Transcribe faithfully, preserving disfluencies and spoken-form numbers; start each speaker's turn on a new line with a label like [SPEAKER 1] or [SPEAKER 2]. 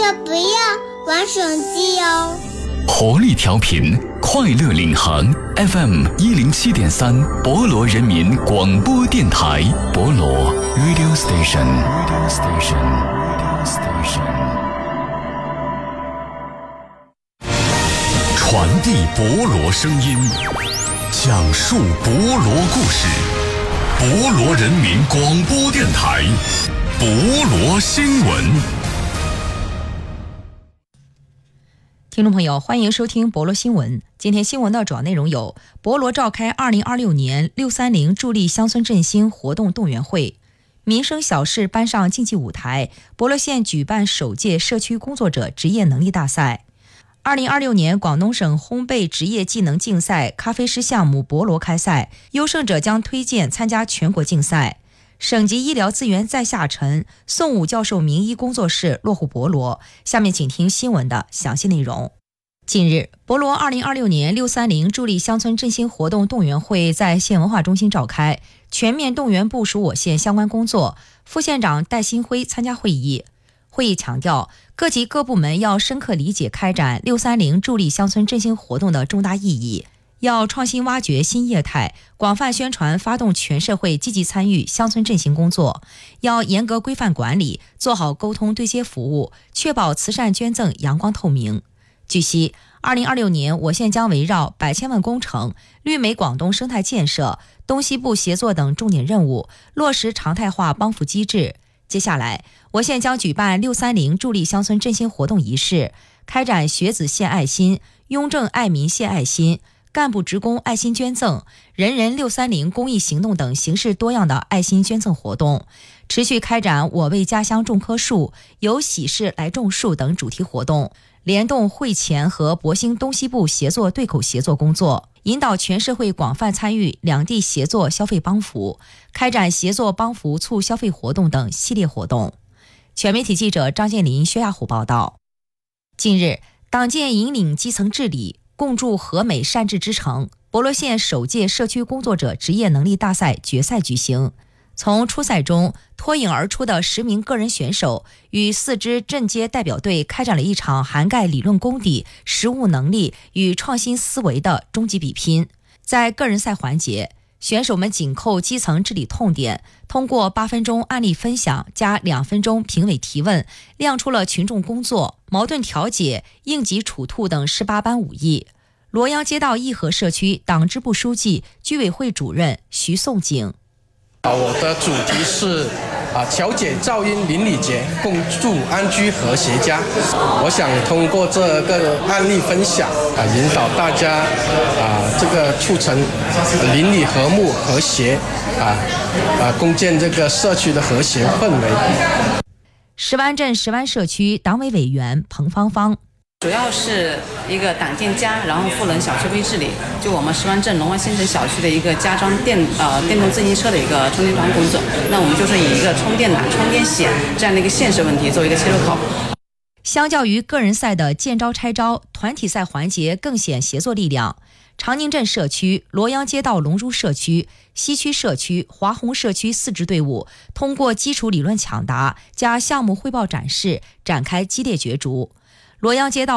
[SPEAKER 1] 可不要玩手机哦。
[SPEAKER 2] 活力调频，快乐领航 F M 一零七点三，博罗人民广播电台，博罗 Radio Station，Radio Station，Radio Station， 传递博罗声音，讲述博罗故事，博罗人民广播电台，博罗新闻。
[SPEAKER 3] 听众朋友，欢迎收听博罗新闻。今天新闻的主要内容有：博罗召开二零二六年六三零助力乡村振兴活动动员会，民生小事搬上竞技舞台，博罗县举办首届社区工作者职业能力大赛。二零二六年广东省烘焙职业技能竞赛咖啡师项目博罗开赛，优胜者将推荐参加全国竞赛。省级医疗资源再下沉，宋武教授名医工作室落户博罗。下面请听新闻的详细内容。近日，博罗二零二六年六三零助力乡村振兴活动动员会在县文化中心召开，全面动员部署我县相关工作。副县长戴新辉参加会议。会议强调，各级各部门要深刻理解开展六三零助力乡村振兴活动的重大意义，要创新挖掘新业态，广泛宣传发动全社会积极参与乡村振兴工作，要严格规范管理，做好沟通对接服务，确保慈善捐赠阳光透明。据悉，二零二六年我县将围绕百千万工程、绿美广东生态建设、东西部协作等重点任务，落实常态化帮扶机制。接下来，我县将举办六三零助力乡村振兴活动仪式，开展学子献爱心、雍正爱民献爱心、干部职工爱心捐赠、人人六三零公益行动等形式多样的爱心捐赠活动，持续开展我为家乡种棵树、有喜事来种树等主题活动，联动会前和博兴东西部协作对口协作工作，引导全社会广泛参与两地协作消费帮扶，开展协作帮扶促消费活动等系列活动。全媒体记者张建林、薛亚虎报道。近日，党建引领基层治理，共筑和美善治之城，博罗县首届社区工作者职业能力大赛决赛举行。从初赛中脱颖而出的十名个人选手与四支镇街代表队开展了一场涵盖理论功底、实务能力与创新思维的终极比拼。在个人赛环节，选手们紧扣基层治理痛点，通过八分钟案例分享加两分钟评委提问，亮出了群众工作、矛盾调解、应急处兔等十八般武艺。罗阳街道义和社区党支部书记、居委会主任徐颂景。
[SPEAKER 4] 我的主题是啊，调解噪音邻里节，共筑安居和谐家。我想通过这个案例分享啊，引导大家啊，这个促成邻里和睦和谐啊啊，共建这个社区的和谐氛围。
[SPEAKER 3] 石湾镇石湾社区党委委员彭芳芳。
[SPEAKER 5] 主要是一个党建家，然后赋能小区微治理，就我们石湾镇龙湾新城小区的一个加装电呃电动自行车的一个充电桩工作。那我们就是以一个充电难、充电险这样的一个现实问题作为一个切入口。
[SPEAKER 3] 相较于个人赛的见招拆招，团体赛环节更显协作力量。长宁镇社区、罗阳街道龙珠社区、西区社区、华宏社区四支队伍通过基础理论抢答加项目汇报展示，展开激烈角逐。罗阳街道